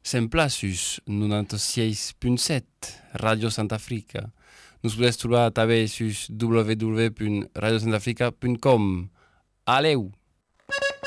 sempre sus 96.7 Radio Sant'Africa. Nos podeu trobar també sus www.radiosantafrica.com. Aleu!